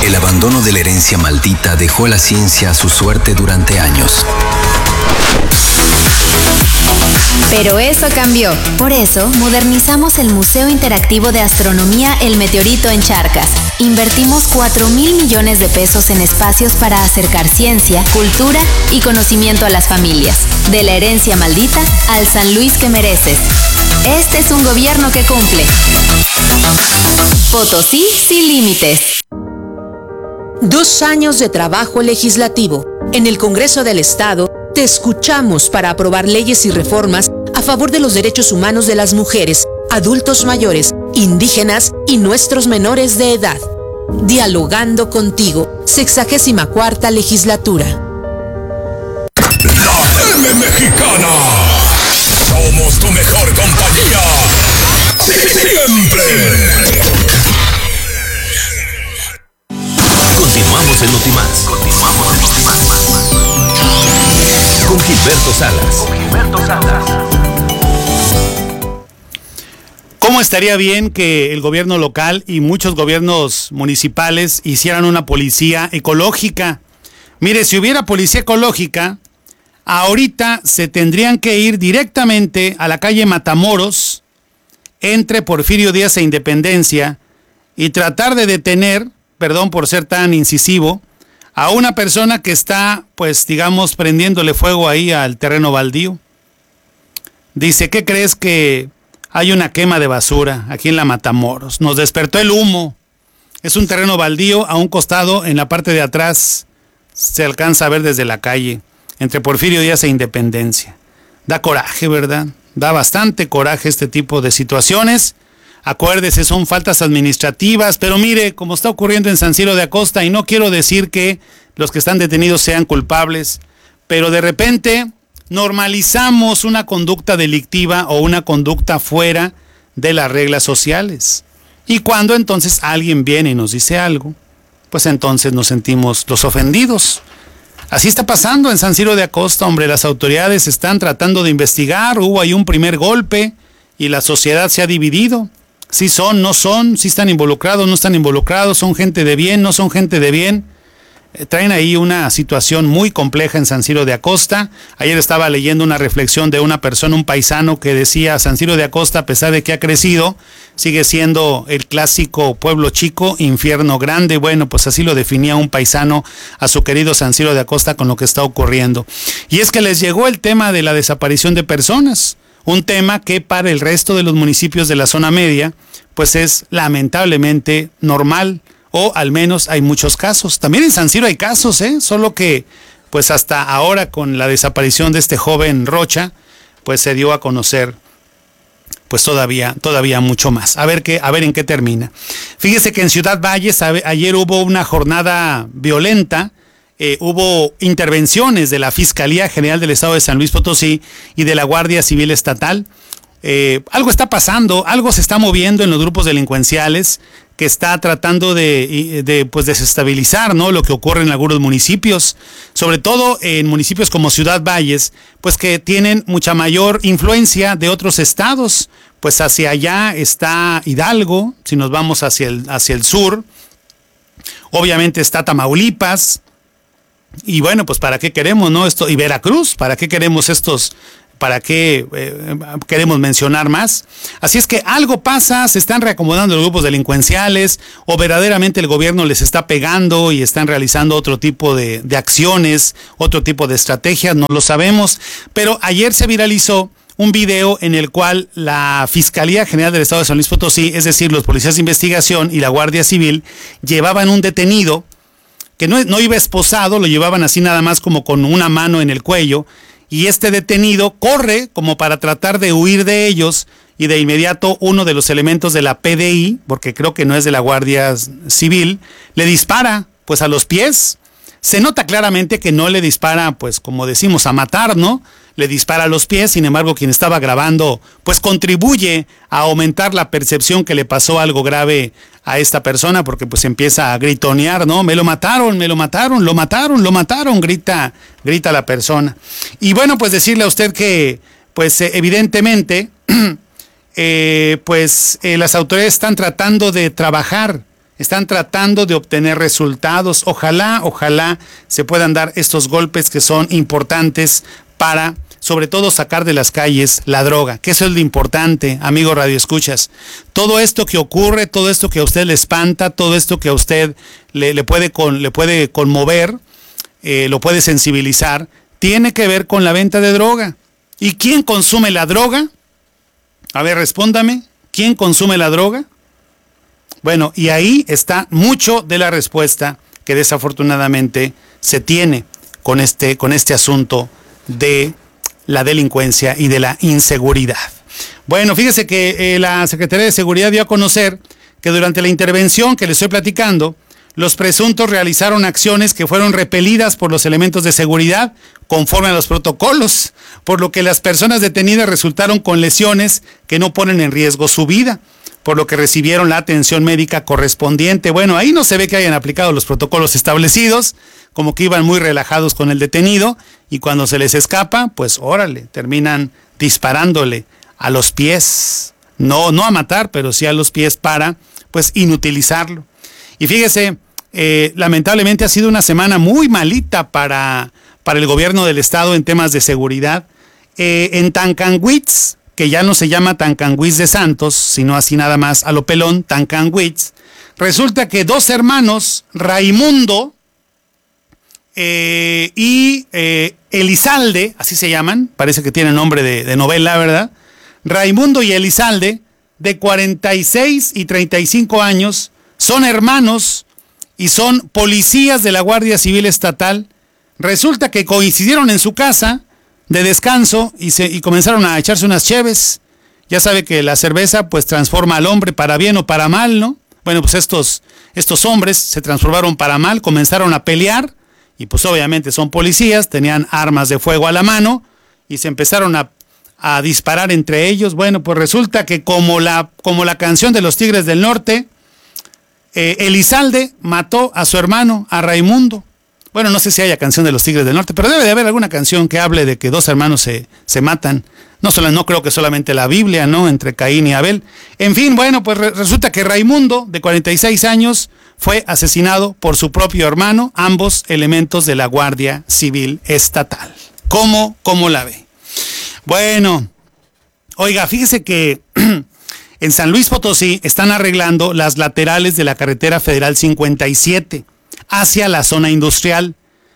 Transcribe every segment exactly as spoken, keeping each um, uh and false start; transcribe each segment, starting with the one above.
El abandono de la herencia maldita dejó a la ciencia a su suerte durante años. Pero eso cambió. Por eso, modernizamos el Museo Interactivo de Astronomía El Meteorito en Charcas. Invertimos cuatro mil millones de pesos en espacios para acercar ciencia, cultura y conocimiento a las familias. De la herencia maldita al San Luis que mereces. Este es un gobierno que cumple. Potosí sin límites. Dos años de trabajo legislativo. En el Congreso del Estado, te escuchamos para aprobar leyes y reformas a favor de los derechos humanos de las mujeres, adultos mayores, indígenas y nuestros menores de edad. Dialogando contigo, sexagésima cuarta legislatura. La M Mexicana. Somos tu mejor compañía. Siempre. Continuamos en Notimás. Continuamos en Notimás. Con Gilberto Salas. Con Gilberto Salas. ¿Cómo estaría bien que el gobierno local y muchos gobiernos municipales hicieran una policía ecológica? Mire, si hubiera policía ecológica, ahorita se tendrían que ir directamente a la calle Matamoros, entre Porfirio Díaz e Independencia, y tratar de detener, perdón por ser tan incisivo, a una persona que está, pues, digamos, prendiéndole fuego ahí al terreno baldío. Dice, ¿qué crees que hay una quema de basura aquí en la Matamoros? Nos despertó el humo. Es un terreno baldío a un costado, en la parte de atrás se alcanza a ver desde la calle, entre Porfirio Díaz e Independencia. Da coraje, ¿verdad? Da bastante coraje este tipo de situaciones. Acuérdese, son faltas administrativas, pero mire, como está ocurriendo en San Ciro de Acosta, y no quiero decir que los que están detenidos sean culpables, pero de repente normalizamos una conducta delictiva o una conducta fuera de las reglas sociales. Y cuando entonces alguien viene y nos dice algo, pues entonces nos sentimos los ofendidos. Así está pasando en San Ciro de Acosta, hombre, las autoridades están tratando de investigar, hubo ahí un primer golpe y la sociedad se ha dividido. Sí son, no son, sí están involucrados, no están involucrados, son gente de bien, no son gente de bien. Eh, traen ahí una situación muy compleja en San Ciro de Acosta. Ayer estaba leyendo una reflexión de una persona, un paisano, que decía: San Ciro de Acosta, a pesar de que ha crecido, sigue siendo el clásico pueblo chico, infierno grande. Bueno, pues así lo definía un paisano a su querido San Ciro de Acosta con lo que está ocurriendo. Y es que les llegó el tema de la desaparición de personas. Un tema que para el resto de los municipios de la zona media, pues es lamentablemente normal, o al menos hay muchos casos. También en San Ciro hay casos, ¿eh? Solo que, pues hasta ahora con la desaparición de este joven Rocha, pues se dio a conocer, pues todavía, todavía mucho más. A ver qué, a ver en qué termina. Fíjese que en Ciudad Valles ayer hubo una jornada violenta. Eh, hubo intervenciones de la Fiscalía General del Estado de San Luis Potosí y de la Guardia Civil Estatal. Eh, algo está pasando, algo se está moviendo en los grupos delincuenciales que está tratando de, de pues desestabilizar, ¿no?, lo que ocurre en algunos municipios, sobre todo en municipios como Ciudad Valles, pues que tienen mucha mayor influencia de otros estados. Pues hacia allá está Hidalgo, si nos vamos hacia el, hacia el sur, obviamente está Tamaulipas. Y bueno, pues ¿para qué queremos, no? Esto, y Veracruz, ¿para qué queremos estos? ¿Para qué eh, queremos mencionar más? Así es que algo pasa, se están reacomodando los grupos delincuenciales, o verdaderamente el gobierno les está pegando y están realizando otro tipo de, de acciones, otro tipo de estrategias, no lo sabemos. Pero ayer se viralizó un video en el cual la Fiscalía General del Estado de San Luis Potosí, es decir, los policías de investigación y la Guardia Civil, llevaban un detenido que no, no iba esposado, lo llevaban así nada más como con una mano en el cuello, y este detenido corre como para tratar de huir de ellos, y de inmediato uno de los elementos de la P D I, porque creo que no es de la Guardia Civil, le dispara pues a los pies. Se nota claramente que no le dispara, pues como decimos, a matar, ¿no? Le dispara a los pies. Sin embargo, quien estaba grabando, pues contribuye a aumentar la percepción que le pasó algo grave a esta persona, porque pues empieza a gritonear, ¿no? Me lo mataron, me lo mataron, lo mataron, lo mataron, grita, grita la persona. Y bueno, pues decirle a usted que, pues evidentemente, eh, pues eh, las autoridades están tratando de trabajar están tratando de obtener resultados. Ojalá, ojalá se puedan dar estos golpes que son importantes para, sobre todo, sacar de las calles la droga, que eso es lo importante, amigo Radio Escuchas. Todo esto que ocurre, todo esto que a usted le espanta, todo esto que a usted le, le, puede, con, le puede conmover, eh, lo puede sensibilizar, tiene que ver con la venta de droga. ¿Y quién consume la droga? A ver, respóndame, ¿quién consume la droga? Bueno, y ahí está mucho de la respuesta que desafortunadamente se tiene con este, con este asunto de la delincuencia y de la inseguridad. Bueno, fíjese que eh, la Secretaría de Seguridad dio a conocer que durante la intervención que les estoy platicando, los presuntos realizaron acciones que fueron repelidas por los elementos de seguridad conforme a los protocolos, por lo que las personas detenidas resultaron con lesiones que no ponen en riesgo su vida, por lo que recibieron la atención médica correspondiente. Bueno, ahí no se ve que hayan aplicado los protocolos establecidos, como que iban muy relajados con el detenido, y cuando se les escapa, pues órale, terminan disparándole a los pies, no, no a matar, pero sí a los pies para, pues, inutilizarlo. Y fíjese, eh, lamentablemente ha sido una semana muy malita para, para el gobierno del estado en temas de seguridad. Eh, en Tancanwitz, que ya no se llama Tancanwitz de Santos, sino así nada más a lo pelón, Tancanwitz, resulta que dos hermanos, Raimundo eh, y eh, Elizalde, así se llaman, parece que tienen nombre de, de novela, ¿verdad? Raimundo y Elizalde, de cuarenta y seis y treinta y cinco años, son hermanos y son policías de la Guardia Civil Estatal. Resulta que coincidieron en su casa de descanso y, se, y comenzaron a echarse unas cheves. Ya sabe que la cerveza pues transforma al hombre para bien o para mal, ¿no? Bueno, pues estos, estos hombres se transformaron para mal, comenzaron a pelear y pues obviamente son policías, tenían armas de fuego a la mano y se empezaron a, a disparar entre ellos. Bueno, pues resulta que como la, como la canción de los Tigres del Norte, eh, Elizalde mató a su hermano, a Raimundo. Bueno, no sé si haya canción de los Tigres del Norte, pero debe de haber alguna canción que hable de que dos hermanos se, se matan. No, solo, no creo que solamente la Biblia, ¿no? Entre Caín y Abel. En fin, bueno, pues re- resulta que Raimundo, de cuarenta y seis años, fue asesinado por su propio hermano, ambos elementos de la Guardia Civil Estatal. ¿Cómo, cómo la ve? Bueno, oiga, fíjese que en San Luis Potosí están arreglando las laterales de la carretera federal cincuenta y siete hacia la zona industrial.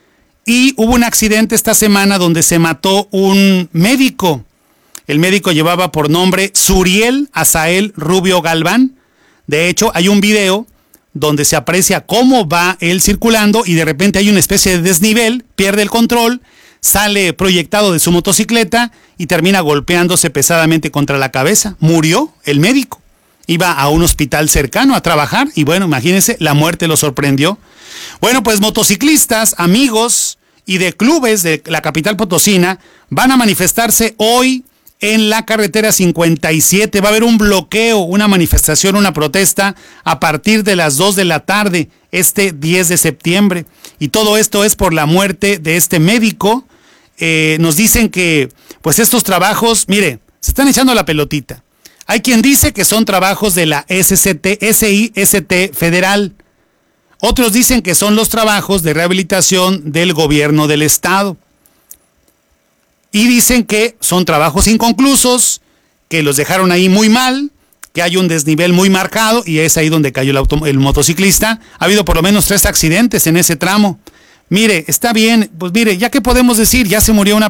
Y hubo un accidente esta semana donde se mató un médico. El médico llevaba por nombre Suriel Azael Rubio Galván. De hecho, hay un video donde se aprecia cómo va él circulando y de repente hay una especie de desnivel, pierde el control, sale proyectado de su motocicleta y termina golpeándose pesadamente contra la cabeza. Murió el médico. Iba a un hospital cercano a trabajar y bueno, imagínense, la muerte lo sorprendió. Bueno, pues motociclistas, amigos y de clubes de la capital potosina van a manifestarse hoy en la carretera cincuenta y siete. Va a haber un bloqueo, una manifestación, una protesta a partir de las dos de la tarde, este diez de septiembre. Y todo esto es por la muerte de este médico. Eh, nos dicen que pues estos trabajos, mire, se están echando la pelotita. Hay quien dice que son trabajos de la S C T, S I S T federal. Otros dicen que son los trabajos de rehabilitación del gobierno del estado. Y dicen que son trabajos inconclusos, que los dejaron ahí muy mal, que hay un desnivel muy marcado y es ahí donde cayó el, auto, el motociclista. Ha habido por lo menos tres accidentes en ese tramo. Mire, está bien, pues mire, ya que podemos decir, ya se murió una